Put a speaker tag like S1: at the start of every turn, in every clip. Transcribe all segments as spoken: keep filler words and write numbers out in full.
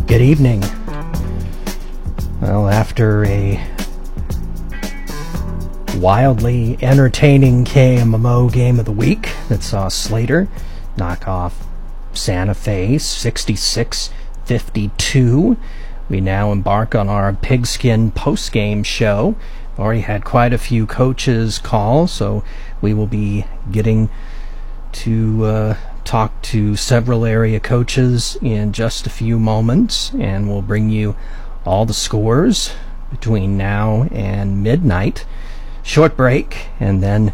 S1: Good evening. Well, after a wildly entertaining K M M O game of the week that saw Slater knock off Santa Fe sixty-six fifty-two, we now embark on our Pigskin post-game show. Already had quite a few coaches call, so we will be getting to uh, talk to several area coaches in just a few moments, and we'll bring you all the scores between now and midnight. Short break, and then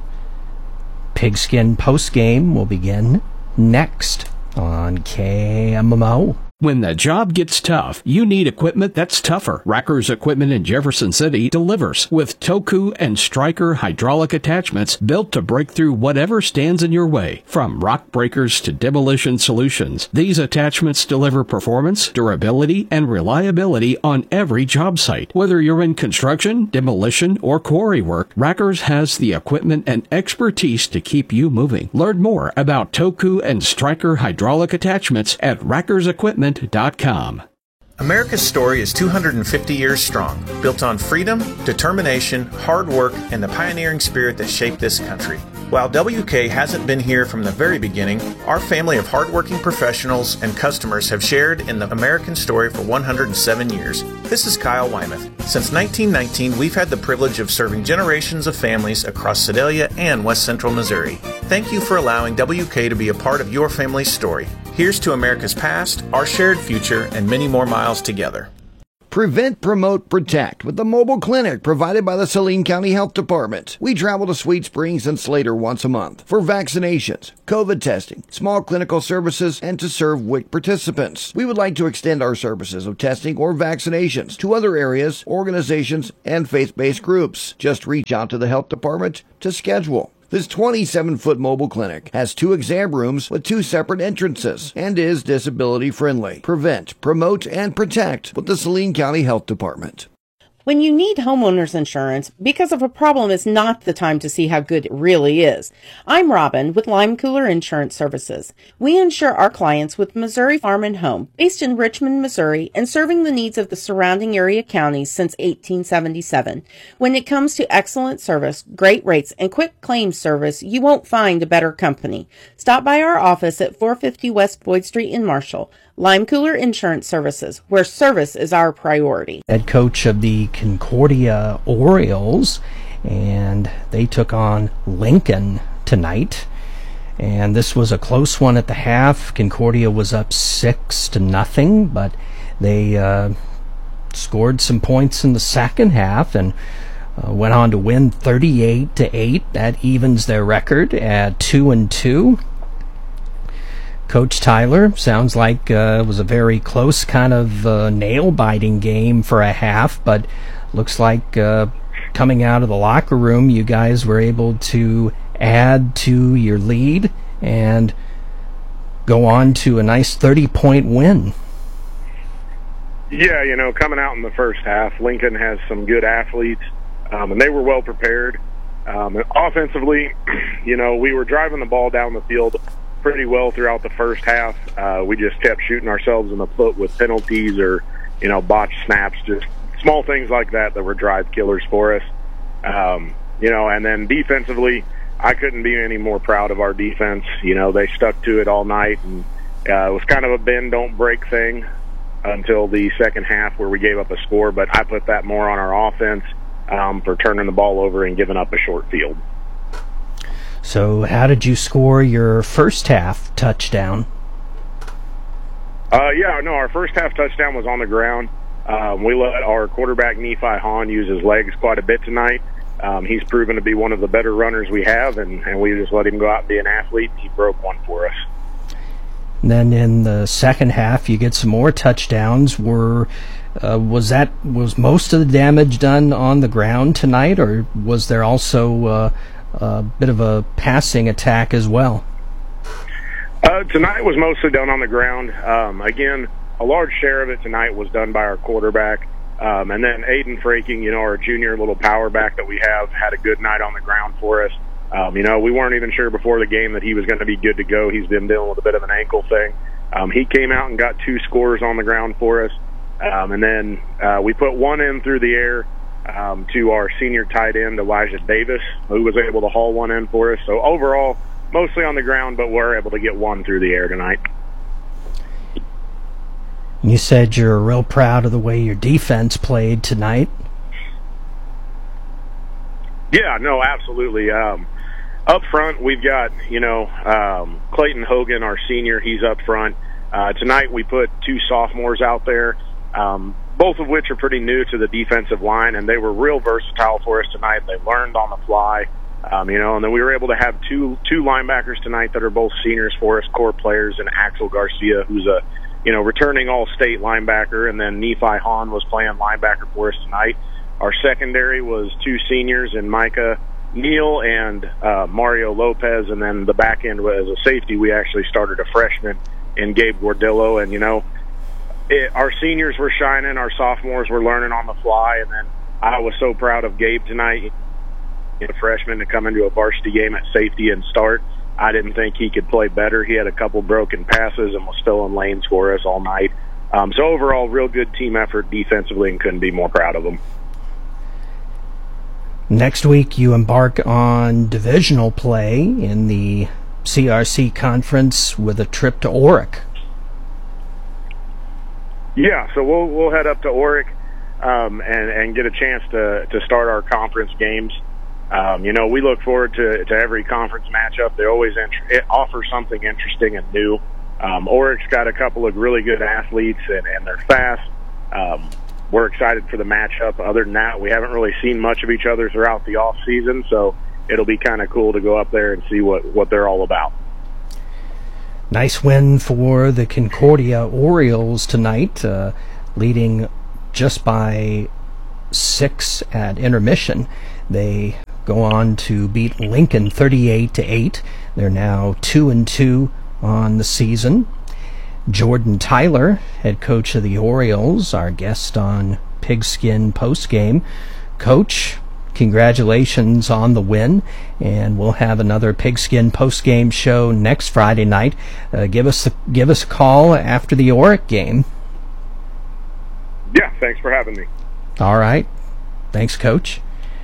S1: Pigskin post-game will begin next on K M M O.
S2: When the job gets tough, you need equipment that's tougher. Rackers Equipment in Jefferson City delivers with Toku and Striker hydraulic attachments built to break through whatever stands in your way. From rock breakers to demolition solutions, these attachments deliver performance, durability, and reliability on every job site. Whether you're in construction, demolition, or quarry work, Rackers has the equipment and expertise to keep you moving. Learn more about Toku and Striker hydraulic attachments at rackers equipment dot com.
S3: America's story is two hundred fifty years strong, built on freedom, determination, hard work, and the pioneering spirit that shaped this country. While W K hasn't been here from the very beginning, our family of hardworking professionals and customers have shared in the American story for one hundred seven years. This is Kyle Wymuth. Since nineteen nineteen, we've had the privilege of serving generations of families across Sedalia and West Central Missouri. Thank you for allowing W K to be a part of your family's story. Here's to America's past, our shared future, and many more miles together.
S4: Prevent, Promote, Protect with the mobile clinic provided by the Saline County Health Department. We travel to Sweet Springs and Slater once a month for vaccinations, COVID testing, small clinical services, and to serve W I C participants. We would like to extend our services of testing or vaccinations to other areas, organizations, and faith-based groups. Just reach out to the health department to schedule. This twenty-seven foot mobile clinic has two exam rooms with two separate entrances and is disability friendly. Prevent, Promote, and Protect with the Saline County Health Department.
S5: When you need homeowners insurance, because of a problem is not the time to see how good it really is. I'm Robin with Lime Cooler Insurance Services. We insure our clients with Missouri Farm and Home, based in Richmond, Missouri, and serving the needs of the surrounding area counties since eighteen seventy-seven. When it comes to excellent service, great rates, and quick claims service, you won't find a better company. Stop by our office at four fifty West Boyd Street in Marshall. Lime Cooler Insurance Services, where service is our priority.
S1: Head coach of the Concordia Orioles, and they took on Lincoln tonight. And this was a close one at the half. Concordia was up six to nothing, but they uh, scored some points in the second half and uh, went on to win thirty-eight to eight. That evens their record at two and two. Coach Tyler, sounds like uh, it was a very close kind of uh, nail-biting game for a half, but looks like uh, coming out of the locker room, you guys were able to add to your lead and go on to a nice thirty-point win.
S6: Yeah, you know, coming out in the first half, Lincoln has some good athletes, um, and they were well prepared. Um, offensively, you know, we were driving the ball down the field pretty well throughout the first half. Uh, we just kept shooting ourselves in the foot with penalties or, you know, botched snaps, just small things like that that were drive killers for us. Um, you know, and then defensively, I couldn't be any more proud of our defense. You know, they stuck to it all night, and uh, it was kind of a bend, don't break thing until the second half where we gave up a score, but I put that more on our offense um, for turning the ball over and giving up a short field.
S1: So how did you score your first half touchdown?
S6: Uh, yeah, no, our first half touchdown was on the ground. Um, we let our quarterback, Nephi Hahn, use his legs quite a bit tonight. Um, he's proven to be one of the better runners we have, and, and we just let him go out and be an athlete, and he broke one for us.
S1: And then in the second half, you get some more touchdowns. Were uh, was that was most of the damage done on the ground tonight, or was there also uh, a bit of a passing attack as well?
S6: Uh, tonight was mostly done on the ground. Um, again, a large share of it tonight was done by our quarterback. Um, and then Aiden Fraking, you know, our junior little power back that we have, had a good night on the ground for us. Um, you know, we weren't even sure before the game that he was going to be good to go. He's been dealing with a bit of an ankle thing. Um, he came out and got two scores on the ground for us. Um, and then uh, we put one in through the air um, to our senior tight end, Elijah Davis, who was able to haul one in for us. So overall, mostly on the ground, but we're able to get one through the air tonight.
S1: You said you're real proud of the way your defense played tonight.
S6: Yeah, no, absolutely. Um, up front, we've got, you know, um, Clayton Hogan, our senior, he's up front. Uh, tonight we put two sophomores out there, um, both of which are pretty new to the defensive line, and they were real versatile for us tonight. They learned on the fly, um, you know, and then we were able to have two two linebackers tonight that are both seniors for us, core players, and Axel Garcia, who's a, you know, returning all-state linebacker, and then Nephi Hahn was playing linebacker for us tonight. Our secondary was two seniors in Micah Neal and uh, Mario Lopez, and then the back end was a safety. We actually started a freshman in Gabe Gordillo, and, you know, it, our seniors were shining, our sophomores were learning on the fly, and then I was so proud of Gabe tonight, a freshman, to come into a varsity game at safety and start. I didn't think he could play better. He had a couple broken passes and was still in lanes for us all night. Um, so overall, real good team effort defensively, and couldn't be more proud of him.
S1: Next week, you embark on divisional play in the C R C conference with a trip to Oric.
S6: Yeah, so we'll we'll head up to Oric um, and and get a chance to to start our conference games. Um, you know, we look forward to to every conference matchup. They always int- it offers something interesting and new. Um, Oric's got a couple of really good athletes, and, and they're fast. Um, we're excited for the matchup. Other than that, we haven't really seen much of each other throughout the off season, so it'll be kind of cool to go up there and see what, what they're all about.
S1: Nice win for the Concordia Orioles tonight, uh, leading just by six at intermission. They go on to beat Lincoln thirty-eight to eight. They're now two and two on the season. Jordan Tyler, head coach of the Orioles, our guest on Pigskin Postgame. Coach, congratulations on the win, and we'll have another Pigskin Postgame show next Friday night. Uh, give us a, give us a call after the Oric game.
S6: Yeah, thanks for having me.
S1: All right. Thanks, Coach.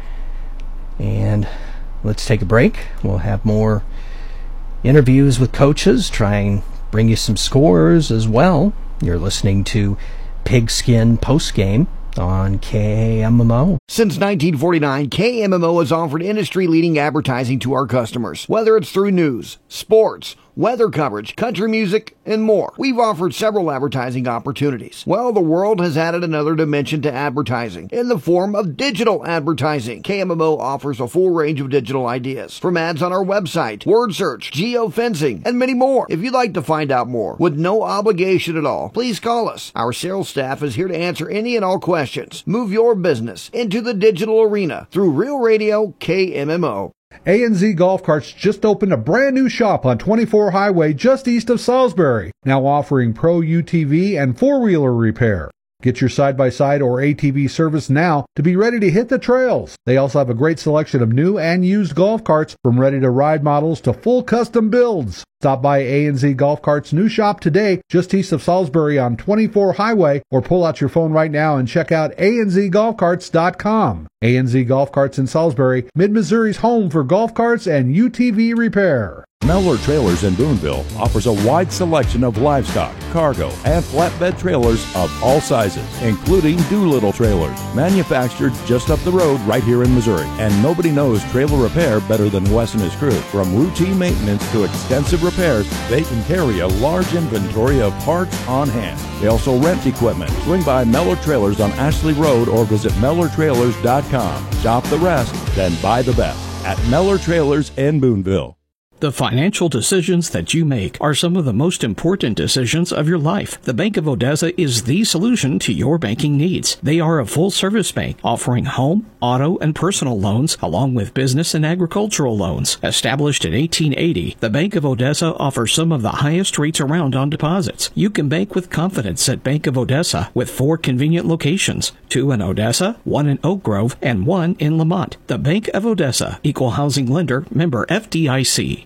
S1: And let's take a break. We'll have more interviews with coaches, try and bring you some scores as well. You're listening to Pigskin Postgame on K M M O.
S4: Since nineteen forty-nine, K M M O has offered industry-leading advertising to our customers. Whether it's through news, sports, weather coverage, country music, and more. We've offered several advertising opportunities. Well, the world has added another dimension to advertising in the form of digital advertising. K M M O offers a full range of digital ideas, from ads on our website, word search, geofencing, and many more. If you'd like to find out more with no obligation at all, please call us. Our sales staff is here to answer any and all questions. Move your business into the digital arena through Real Radio K M M O.
S7: A and Z Golf Carts just opened a brand new shop on twenty-four Highway just east of Salisbury, now offering pro U T V and four-wheeler repair. Get your side-by-side or A T V service now to be ready to hit the trails. They also have a great selection of new and used golf carts, from ready-to-ride models to full custom builds. Stop by A and Z Golf Carts' new shop today, just east of Salisbury on twenty-four Highway, or pull out your phone right now and check out A N Z golf carts dot com. A and Z Golf Carts in Salisbury, Mid-Missouri's home for golf carts and U T V repair.
S8: Mellor Trailers in Boonville offers a wide selection of livestock, cargo, and flatbed trailers of all sizes, including Doolittle trailers, manufactured just up the road right here in Missouri. And nobody knows trailer repair better than Wes and his crew. From routine maintenance to extensive repairs, they can carry a large inventory of parts on hand. They also rent equipment. Swing by Mellor Trailers on Ashley Road or visit Mellor Trailers dot com. Shop the rest, then buy the best at Mellor Trailers in Boonville.
S2: The financial decisions that you make are some of the most important decisions of your life. The Bank of Odessa is the solution to your banking needs. They are a full-service bank offering home, auto, and personal loans, along with business and agricultural loans. Established in eighteen eighty, the Bank of Odessa offers some of the highest rates around on deposits. You can bank with confidence at Bank of Odessa with four convenient locations, two in Odessa, one in Oak Grove, and one in Lamont. The Bank of Odessa, Equal Housing Lender, member F D I C.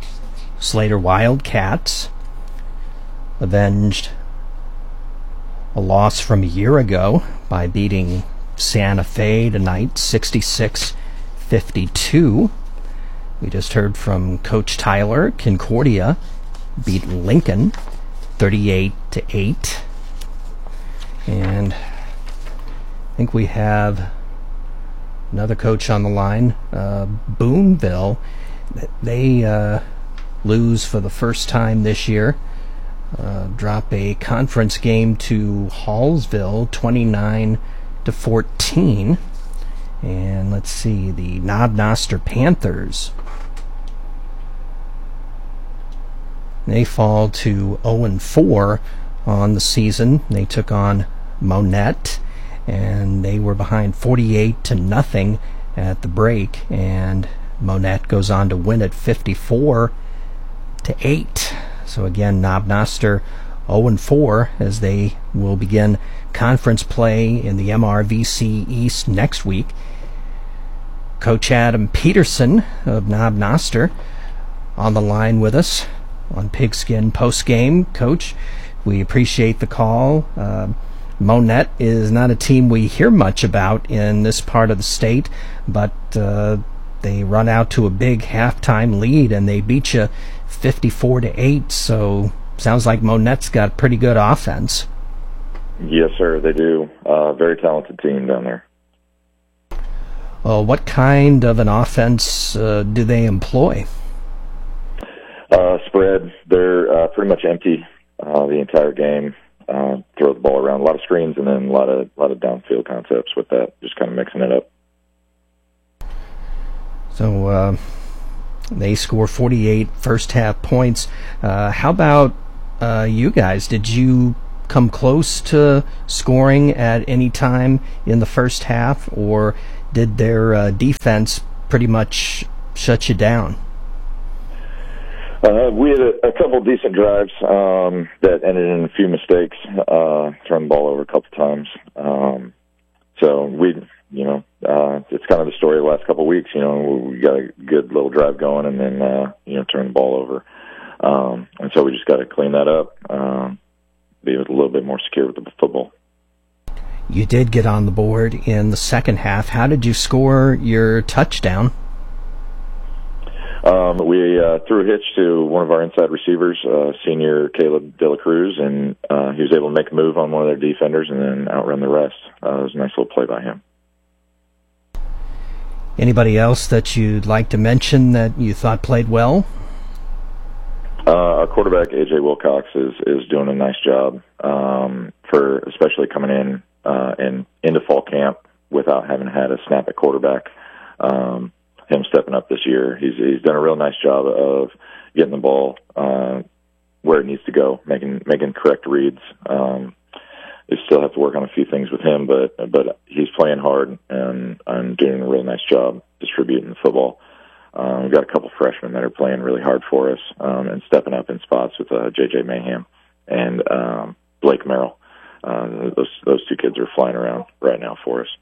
S1: Slater Wildcats avenged a loss from a year ago by beating Santa Fe tonight, sixty-six fifty-two. We just heard from Coach Tyler. Concordia beat Lincoln thirty-eight to eight. And I think we have another coach on the line, uh, Boonville. They uh, lose for the first time this year. Uh, drop a conference game to Hallsville, twenty-nine to fourteen. And let's see, the Knob Noster Panthers, they fall to oh and four on the season. They took on Monette, and they were behind forty-eight to nothing at the break, and Monette goes on to win it fifty-four to eight. So again, Knob Noster oh and four as they will begin conference play in the M R V C East next week. Coach Adam Peterson of Knob Noster on the line with us on Pigskin Postgame. Coach, we appreciate the call. Uh, Monette is not a team we hear much about in this part of the state, but uh, they run out to a big halftime lead and they beat you fifty-four to eight. So sounds like Monette's got a pretty good offense.
S9: Yes, sir, they do. Uh, very talented team down there.
S1: Uh, what kind of an offense uh, do they employ?
S9: Uh, spread. They're uh, pretty much empty uh, the entire game. Uh, throw the ball around, a lot of screens, and then a lot of a lot of downfield concepts with that. Just kind of mixing it up.
S1: So uh, they score forty-eight first half points. Uh, how about uh, you guys? Did you come close to scoring at any time in the first half, or did their uh, defense pretty much shut you down?
S9: Uh, we had a, a couple decent drives um, that ended in a few mistakes, uh, turned the ball over a couple times. Um, so we, you know, uh, it's kind of the story of the last couple of weeks. You know, we got a good little drive going and then, uh, you know, turn the ball over. Um, and so we just got to clean that up, um, be a little bit more secure with the football.
S1: You did get on the board in the second half. How did you score your touchdown?
S9: Um, we uh, threw a hitch to one of our inside receivers, uh, senior Caleb De La Cruz, and uh, he was able to make a move on one of their defenders and then outrun the rest. Uh, it was a nice little play by him.
S1: Anybody else that you'd like to mention that you thought played well?
S9: Uh, our quarterback, A J Wilcox, is, is doing a nice job um, for especially coming in uh, and into fall camp without having had a snap at quarterback. Um, him stepping up this year, he's he's done a real nice job of getting the ball uh, where it needs to go, making making correct reads. Um, they still have to work on a few things with him, but but he's playing hard and, and doing a real nice job distributing the football. Um, we've got a couple freshmen that are playing really hard for us um, and stepping up in spots with uh, J J Mayhem and um, Blake Merrill. Uh, those those two kids are flying around right now for us.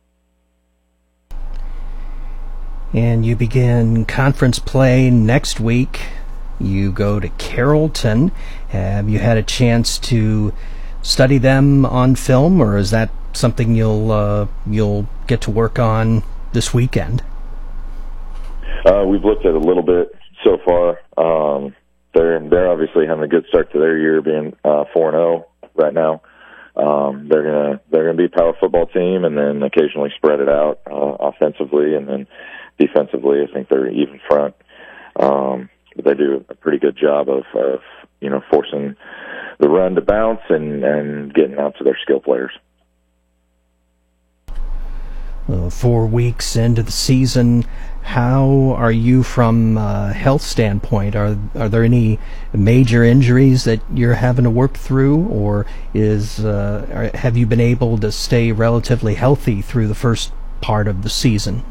S1: And you begin conference play next week. You go to Carrollton. Have you had a chance to study them on film, or is that something you'll uh, you'll get to work on this weekend?
S9: Uh, we've looked at a little bit so far. Um, they're they're obviously having a good start to their year, being uh, four and zero right now. Um, they're gonna they're gonna be a power football team, and then occasionally spread it out uh, offensively, and then defensively, I think they're even front. Um, but they do a pretty good job of, of you know forcing the run to bounce and, and getting out to their skill players.
S1: Uh, four weeks into the season, how are you from a health standpoint? Are are there any major injuries that you're having to work through, or is uh, are, have you been able to stay relatively healthy through the first part of the season?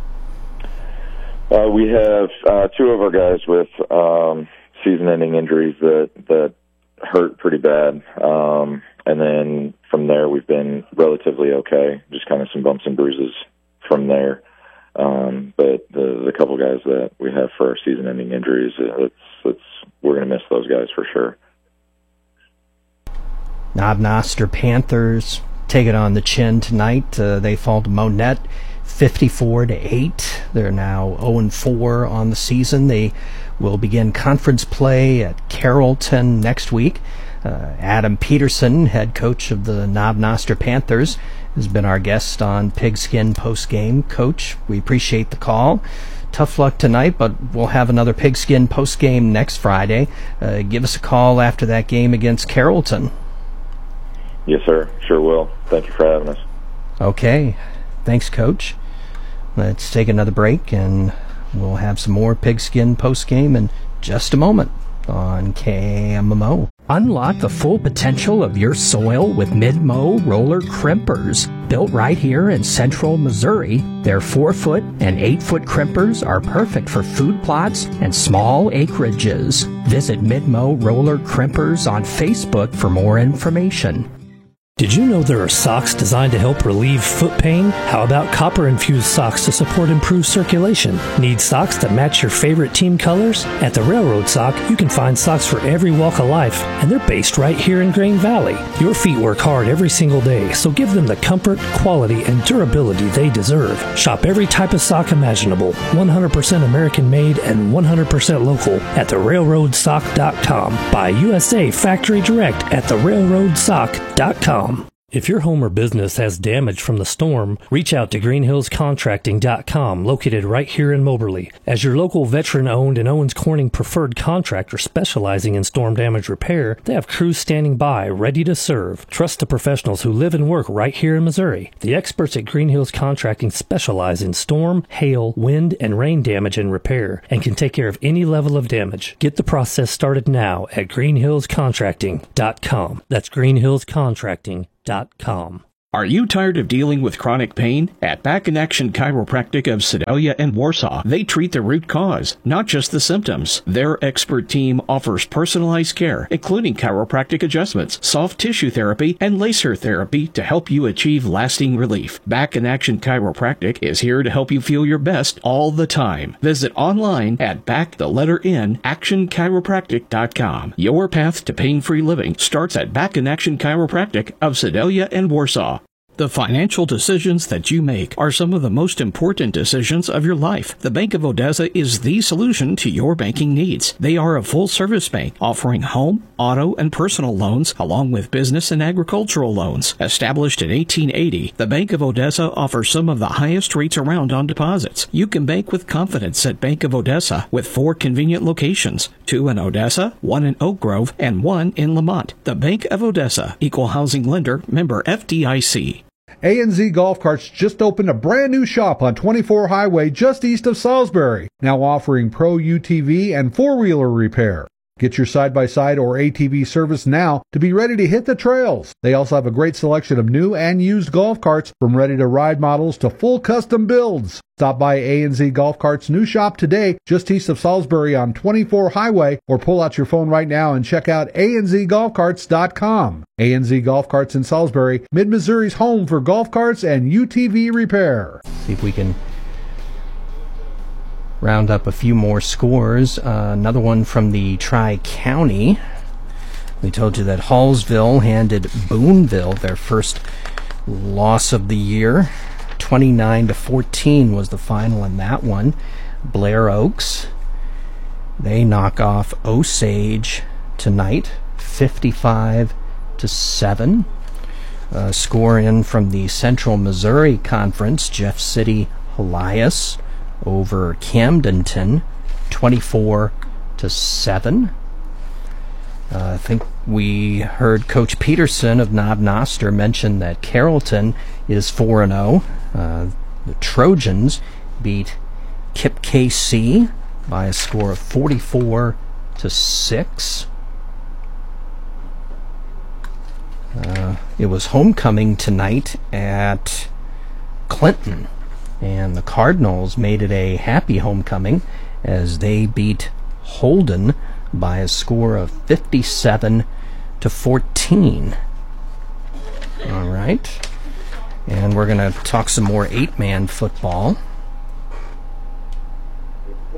S9: Uh, we have uh, two of our guys with um, season-ending injuries that that hurt pretty bad, um, and then from there we've been relatively okay. Just kind of some bumps and bruises from there. Um, but the the couple guys that we have for our season-ending injuries, it's it's we're going to miss those guys for sure.
S1: Knob Noster Panthers take it on the chin tonight. Uh, they fall to Monette fifty-four to eight. They're now oh and four on the season. They will begin conference play at Carrollton next week. Uh, Adam Peterson, head coach of the Knob Noster Panthers, has been our guest on Pigskin Postgame. Coach, we appreciate the call. Tough luck tonight, but we'll have another Pigskin Postgame next Friday. Uh, give us a call after that game against Carrollton.
S9: Yes, sir. Sure will. Thank you for having us. Okay.
S1: Thanks, Coach. Let's take another break, and we'll have some more Pigskin Postgame in just a moment on K M M O.
S10: Unlock the full potential of your soil with Mid-Mow roller crimpers. Built right here in central Missouri, their four foot and eight foot crimpers are perfect for food plots and small acreages. Visit Mid-Mow roller crimpers on Facebook for more information.
S11: Did you know there are socks designed to help relieve foot pain? How about copper-infused socks to support improved circulation? Need socks that match your favorite team colors? At the Railroad Sock, you can find socks for every walk of life, and they're based right here in Grain Valley. Your feet work hard every single day, so give them the comfort, quality, and durability they deserve. Shop every type of sock imaginable, one hundred percent American-made and one hundred percent local at the railroad sock dot com. Buy U S A factory direct at the railroad sock dot com. If your home or business has damage from the storm, reach out to green hills contracting dot com, located right here in Moberly. As your local veteran-owned and Owens Corning preferred contractor specializing in storm damage repair, they have crews standing by, ready to serve. Trust the professionals who live and work right here in Missouri. The experts at Green Hills Contracting specialize in storm, hail, wind, and rain damage and repair, and can take care of any level of damage. Get the process started now at green hills contracting dot com. That's green hills contracting dot com.
S2: Are you tired of dealing with chronic pain? At Back in Action Chiropractic of Sedalia and Warsaw, they treat the root cause, not just the symptoms. Their expert team offers personalized care, including chiropractic adjustments, soft tissue therapy, and laser therapy to help you achieve lasting relief. Back in Action Chiropractic is here to help you feel your best all the time. Visit online at back the letter N action chiropractic dot com. Your path to pain-free living starts at Back in Action Chiropractic of Sedalia and Warsaw. The financial decisions that you make are some of the most important decisions of your life. The Bank of Odessa is the solution to your banking needs. They are a full-service bank offering home, auto, and personal loans, along with business and agricultural loans. Established in eighteen eighty, the Bank of Odessa offers some of the highest rates around on deposits. You can bank with confidence at Bank of Odessa with four convenient locations, two in Odessa, one in Oak Grove, and one in Lamont. The Bank of Odessa, Equal Housing Lender, member F D I C.
S7: A N Z Golf Carts just opened a brand new shop on twenty-four Highway just east of Salisbury, now offering Pro U T V and four-wheeler repair. Get your side-by-side or A T V service now to be ready to hit the trails. They also have a great selection of new and used golf carts, from ready-to-ride models to full custom builds. Stop by A N Z Golf Carts' new shop today, just east of Salisbury on twenty-four Highway, or pull out your phone right now and check out A N Z golf carts dot com. A N Z Golf Carts in Salisbury, Mid-Missouri's home for golf carts and U T V repair.
S1: See if we can round up a few more scores. Uh, another one from the Tri-County. We told you that Hallsville handed Boonville their first loss of the year. twenty-nine to fourteen was the final in that one. Blair Oaks, they knock off Osage tonight, fifty-five to seven. Uh, score in from the Central Missouri Conference, Jeff City Helias over Camdenton, twenty-four to seven. Uh, I think we heard Coach Peterson of Knob Noster mention that Carrollton is four and oh. Uh, the Trojans beat Kip K C by a score of forty-four to six. Uh, it was homecoming tonight at Clinton, and the Cardinals made it a happy homecoming as they beat Holden by a score of fifty-seven to fourteen. All right. And we're going to talk some more eight-man football.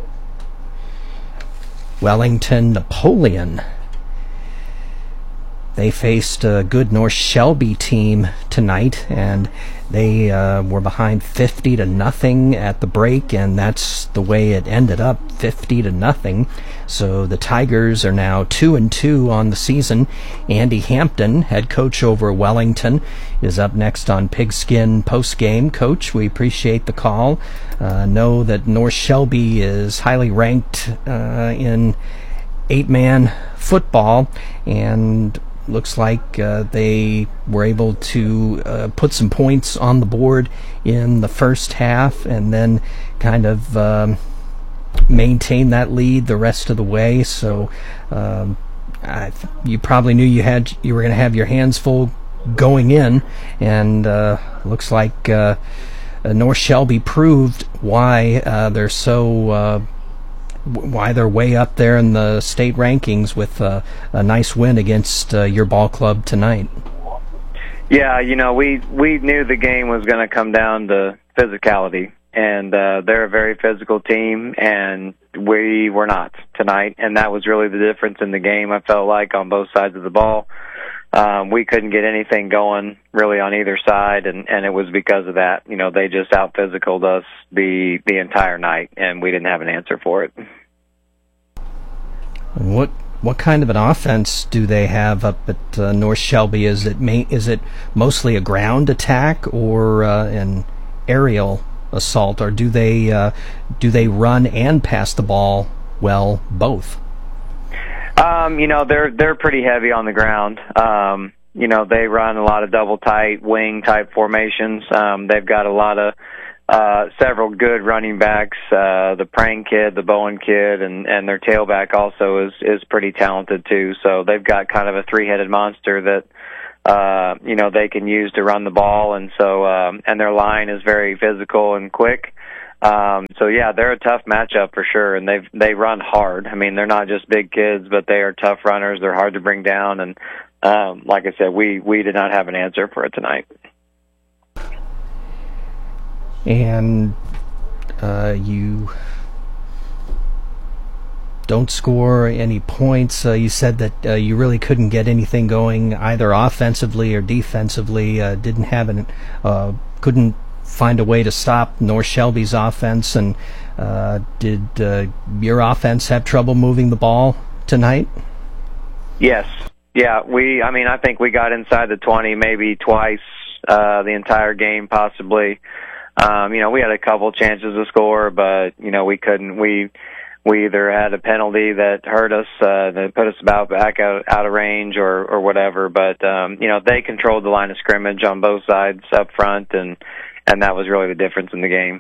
S1: Wellington Napoleon they faced a good North Shelby team tonight, and they uh, were behind fifty to nothing at the break, and that's the way it ended up, fifty to nothing. So the Tigers are now two and two on the season. Andy Hampton, head coach over Wellington, is up next on Pigskin postgame. Coach, we appreciate the call. Uh, know that North Shelby is highly ranked uh, in eight-man football, and looks like uh, they were able to uh, put some points on the board in the first half and then kind of um, maintain that lead the rest of the way. So um, I, you probably knew you had you were going to have your hands full going in, and uh, looks like uh, North Shelby proved why uh, they're so uh, why they're way up there in the state rankings with uh, a nice win against uh, your ball club tonight.
S12: Yeah, you know, we, we knew the game was going to come down to physicality, and uh, they're a very physical team, and we were not tonight, and that was really the difference in the game, I felt like, on both sides of the ball. Um, we couldn't get anything going really on either side, and, and it was because of that. You know, they just out-physicaled us the, the entire night, and we didn't have an answer for it.
S1: What what kind of an offense do they have up at uh, North Shelby? Is it ma- is it mostly a ground attack or uh, an aerial assault, or do they uh, do they run and pass the ball well, both?
S12: Um, you know, they're they're pretty heavy on the ground. Um, you know, they run a lot of double tight wing type formations. Um, they've got a lot of uh, several good running backs. Uh, the Prang kid, the Bowen kid, and and their tailback also is is pretty talented too. So they've got kind of a three headed monster that uh, you know they can use to run the ball, and so um, and their line is very physical and quick. Um, so yeah, they're a tough matchup for sure, and they they run hard. I mean, they're not just big kids, but they are tough runners. They're hard to bring down, and um, like I said, we we did not have an answer for it tonight.
S1: And uh, you don't score any points. Uh, you said that uh, you really couldn't get anything going either offensively or defensively. Uh, didn't have an uh, couldn't. find a way to stop North Shelby's offense, and uh, did uh, your offense have trouble moving the ball tonight?
S12: Yes. Yeah, we, I mean, I think we got inside the twenty maybe twice uh, the entire game, possibly. Um, you know, we had a couple chances to score, but, you know, we couldn't. We we either had a penalty that hurt us, uh, that put us about back out, out of range or, or whatever, but, um, you know, they controlled the line of scrimmage on both sides up front, and And that was really the difference in the game.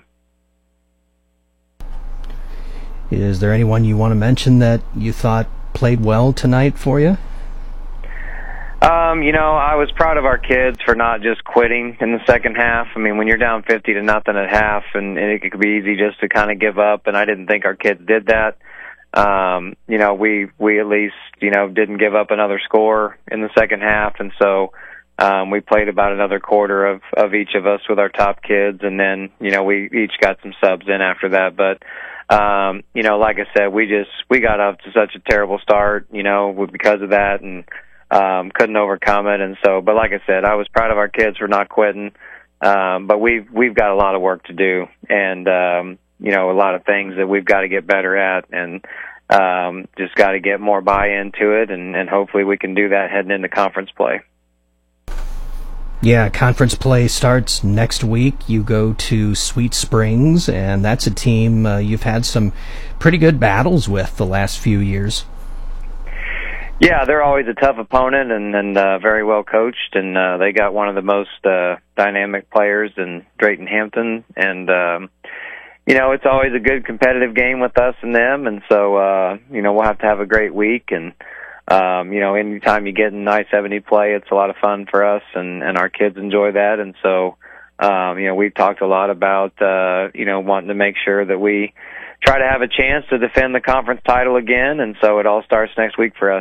S1: Is there anyone you want to mention that you thought played well tonight for you?
S12: Um, you know, I was proud of our kids for not just quitting in the second half. I mean, when you're down fifty to nothing at half, and, and it could be easy just to kind of give up, and I didn't think our kids did that. Um, you know, we, we at least, you know, didn't give up another score in the second half, and so Um, we played about another quarter of, of each of us with our top kids, and then, you know, we each got some subs in after that. But, um, you know, like I said, we just, we got off to such a terrible start, you know, because of that, and um, couldn't overcome it. And so, but like I said, I was proud of our kids for not quitting. Um, but we've, we've got a lot of work to do, and, um, you know, a lot of things that we've got to get better at, and um, just got to get more buy-in to it, and, and hopefully we can do that heading into conference play.
S1: Yeah, conference play starts next week. You go to Sweet Springs, and that's a team uh, you've had some pretty good battles with the last few years.
S12: Yeah, they're always a tough opponent, and, and uh, very well coached, and uh, they got one of the most uh, dynamic players in Drayton Hampton, and um, you know, it's always a good competitive game with us and them, and so uh, you know, we'll have to have a great week. And Um, you know, anytime you get in I seventy play, it's a lot of fun for us, and, and our kids enjoy that. And so, um, you know, we've talked a lot about, uh, you know, wanting to make sure that we try to have a chance to defend the conference title again. And so it all starts next week for us.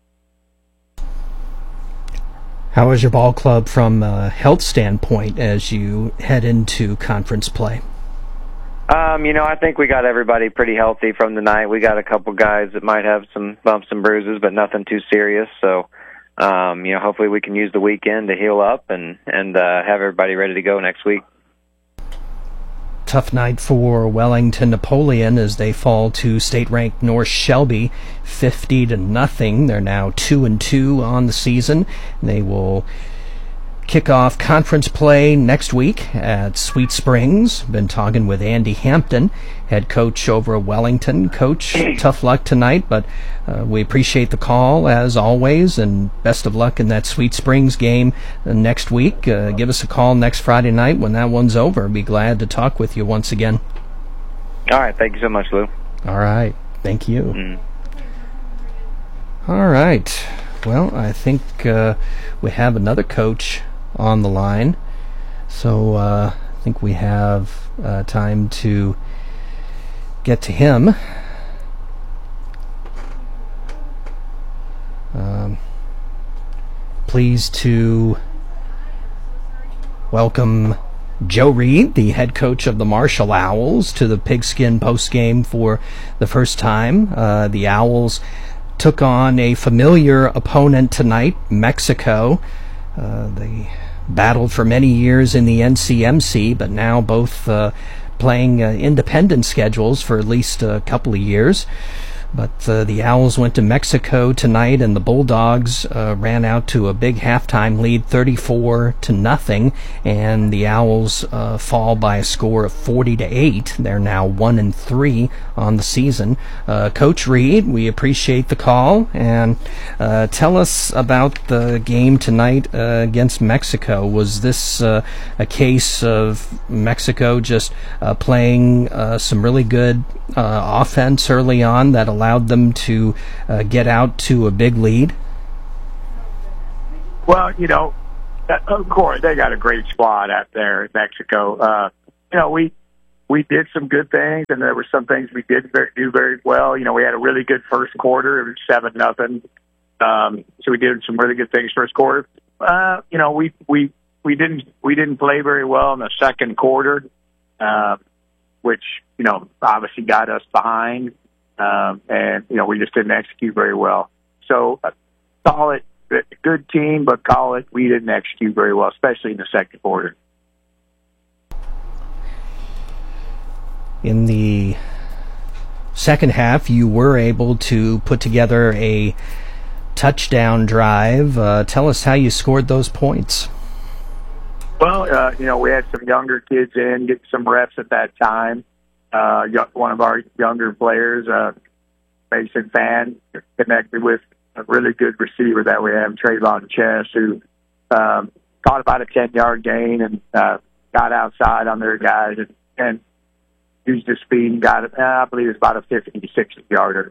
S1: How is your ball club from a health standpoint as you head into conference play?
S12: Um, you know, I think we got everybody pretty healthy from the night. We got a couple guys that might have some bumps and bruises, but nothing too serious. So, um, you know, hopefully we can use the weekend to heal up and, and uh, have everybody ready to go next week.
S1: Tough night for Wellington Napoleon as they fall to state-ranked North Shelby, fifty to nothing. They're now two and two on the season. They will kick off conference play next week at Sweet Springs. Been talking with Andy Hampton, head coach over at Wellington. Coach, tough luck tonight, but uh, we appreciate the call as always, and best of luck in that Sweet Springs game uh, next week. Uh, give us a call next Friday night when that one's over. Be glad to talk with you once again.
S12: All right, thank you so much, Lou.
S1: All right, thank you.
S12: Mm.
S1: All right, well, I think uh, we have another coach on the line, so uh, I think we have uh, time to get to him. Um, pleased to welcome Joe Reed, the head coach of the Marshall Owls, to the Pigskin postgame for the first time. Uh, the Owls took on a familiar opponent tonight, Mexico. Uh, they battled for many years in the N C M C, but now both uh, playing uh, independent schedules for at least a couple of years. But uh, the Owls went to Mexico tonight, and the Bulldogs uh, ran out to a big halftime lead, thirty-four to nothing, and the Owls uh, fall by a score of forty to eight. They're now one and three on the season. Uh, Coach Reed, we appreciate the call, and uh, tell us about the game tonight uh, against Mexico. Was this uh, a case of Mexico just uh, playing uh, some really good uh, offense early on that allowed allowed them to uh, get out to a big lead?
S13: Well, you know, of course, they got a great squad out there in Mexico. Uh, you know, we we did some good things, and there were some things we did very, do very well. You know, we had a really good first quarter. It was seven nothing. Um, so we did some really good things first quarter. Uh, you know, we we we didn't we didn't play very well in the second quarter, uh, which you know obviously got us behind. Um, and, you know, we just didn't execute very well. So uh, call it a good team, but call it we didn't execute very well, especially in the second quarter.
S1: In the second half, you were able to put together a touchdown drive. Uh, tell us how you scored those points.
S13: Well, uh, you know, we had some younger kids in, get some reps at that time. Uh, one of our younger players, uh, Mason Fan, connected with a really good receiver that we have, Trayvon Chess, who um, caught about a ten-yard gain and uh, got outside on their guys and, and used his speed and got it. Uh, I believe it's about a fifty to sixty-yarder.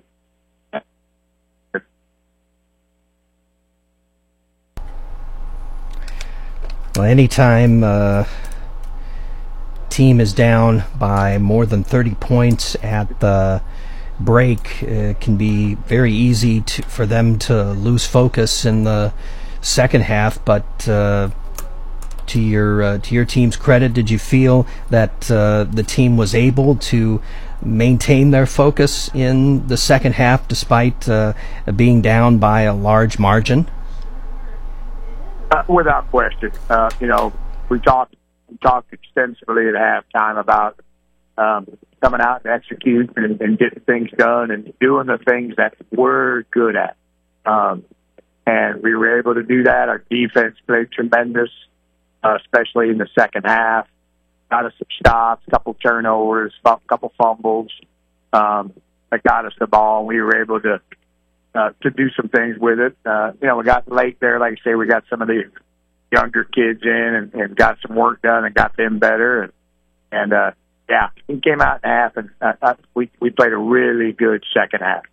S1: Well, anytime uh team is down by more than thirty points at the break, it can be very easy to, for them to lose focus in the second half. But uh, to your uh, to your team's credit, did you feel that uh, the team was able to maintain their focus in the second half despite uh, being down by a large margin?
S13: Uh, without question. Uh, you know, we talked We talked extensively at halftime about um, coming out and executing and, and getting things done and doing the things that we're good at. Um, and we were able to do that. Our defense played tremendous, uh, especially in the second half. Got us some stops, a couple turnovers, a couple fumbles um, that got us the ball. We were able to uh, to do some things with it. Uh, you know, we got late there. Like I say, we got some of the younger kids in and, and got some work done and got them better. And, and uh, yeah, he came out in half, and uh, uh, we, we played a really good second half.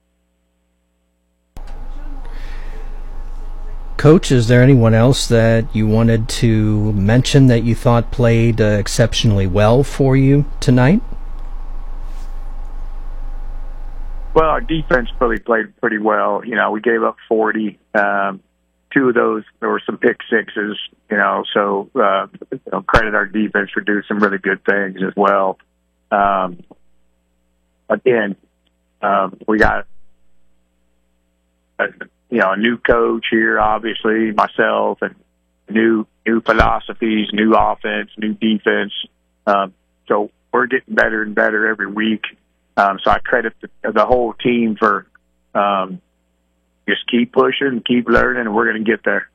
S1: Coach, is there anyone else that you wanted to mention that you thought played uh, exceptionally well for you tonight?
S13: Well, our defense really played pretty well. You know, we gave up forty. Um, two of those, there were some pick sixes, you know, so uh, you know, credit our defense for doing some really good things as well. Um, again, um, we got a, you know, a new coach here, obviously, myself, and new new philosophies, new offense, new defense. Um, so we're getting better and better every week. Um, so I credit the, the whole team for um, just keep pushing, keep learning, and we're going to get there.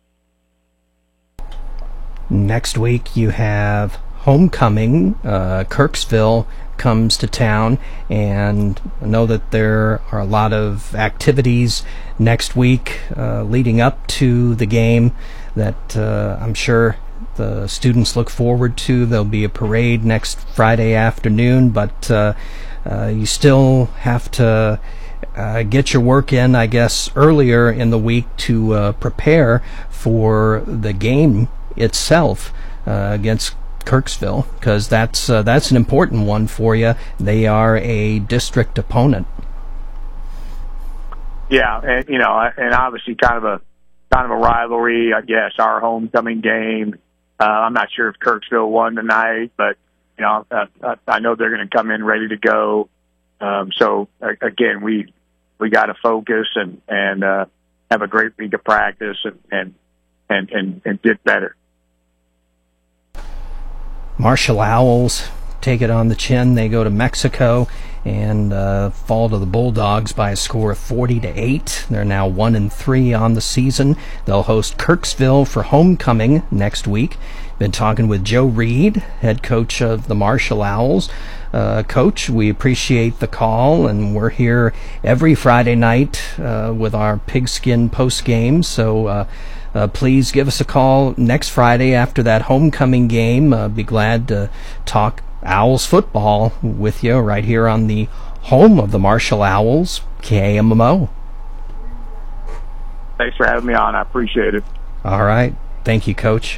S1: Next week you have homecoming. Uh, Kirksville comes to town, and I know that there are a lot of activities next week uh, leading up to the game that uh, I'm sure the students look forward to. There'll be a parade next Friday afternoon, but uh, uh, you still have to uh, get your work in, I guess, earlier in the week to uh, prepare for the game itself uh, against Kirksville, because that's uh, that's an important one for you. They are a district opponent.
S13: Yeah, and you know, and obviously kind of a kind of a rivalry, I guess. Our homecoming game. Uh, I'm not sure if Kirksville won tonight, but you know, uh, I know they're going to come in ready to go. Um, so uh, again, we we got to focus and and uh, have a great week of practice and and and and, and get better.
S1: Marshall Owls take it on the chin. They go to Mexico and uh, fall to the Bulldogs by a score of forty to eight. They're now one and three on the season. They'll host Kirksville for homecoming next week. Been talking with Joe Reed, head coach of the Marshall Owls. Uh, coach, we appreciate the call, and we're here every Friday night uh, with our pigskin post game. So. Uh, Uh, please give us a call next Friday after that homecoming game. Uh, be glad to talk Owls football with you right here on the home of the Marshall Owls, K M M O.
S13: Thanks for having me on. I appreciate it.
S1: All right. Thank you, Coach.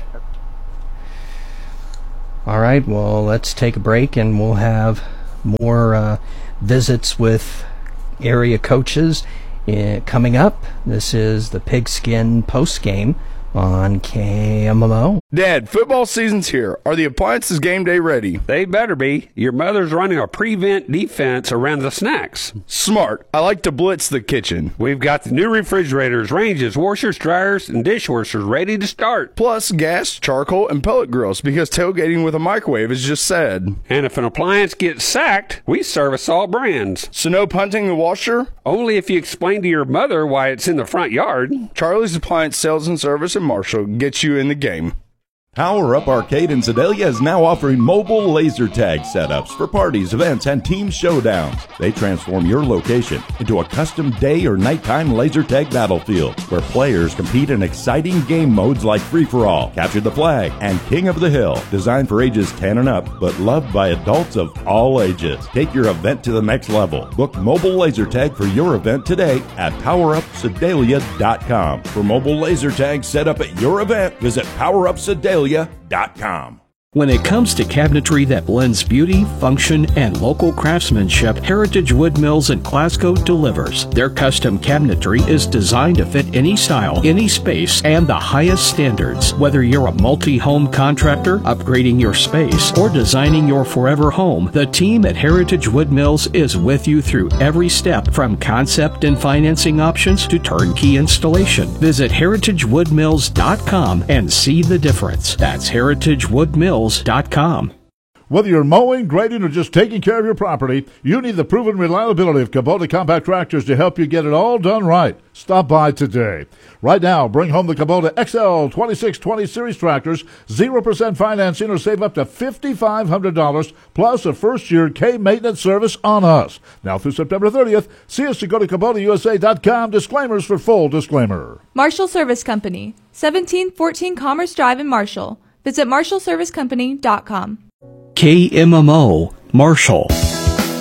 S1: All right. Well, let's take a break, and we'll have more uh, visits with area coaches Uh, coming up. This is the Pigskin Post Game on K M M O.
S14: Dad, football season's here. Are the appliances game day ready?
S15: They better be. Your mother's running a prevent defense around the snacks.
S14: Smart. I like to blitz the kitchen.
S15: We've got the new refrigerators, ranges, washers, dryers, and dishwashers ready to start.
S14: Plus gas, charcoal, and pellet grills, because tailgating with a microwave is just sad.
S15: And if an appliance gets sacked, we service all brands.
S14: So no punting the washer?
S15: Only if you explain to your mother why it's in the front yard.
S14: Charlie's Appliance Sales and Service in Marshall gets you in the game.
S8: Power Up Arcade in Sedalia is now offering mobile laser tag setups for parties, events, and team showdowns. They transform your location into a custom day or nighttime laser tag battlefield where players compete in exciting game modes like Free-for-All, Capture the Flag, and King of the Hill. Designed for ages ten and up, but loved by adults of all ages. Take your event to the next level. Book mobile laser tag for your event today at power up sedalia dot com. For mobile laser tag set up at your event, visit power up sedalia dot com.
S2: When it comes to cabinetry that blends beauty, function, and local craftsmanship, Heritage Wood Mills in Glasgow delivers. Their custom cabinetry is designed to fit any style, any space, and the highest standards. Whether you're a multi-home contractor, upgrading your space, or designing your forever home, the team at Heritage Wood Mills is with you through every step, from concept and financing options to turnkey installation. Visit heritage wood mills dot com and see the difference. That's heritage wood mills dot com.
S16: Whether you're mowing, grading, or just taking care of your property, you need the proven reliability of Kubota compact tractors to help you get it all done right. Stop by today. Right now, bring home the Kubota X L twenty-six twenty Series tractors, zero percent financing, or save up to five thousand five hundred dollars plus a first-year K-maintenance service on us. Now through September thirtieth, see us to go to Kubota U S A dot com. Disclaimers for full disclaimer.
S17: Marshall Service Company, seventeen fourteen Commerce Drive in Marshall. Visit marshall service company dot com.
S2: K M M O, Marshall.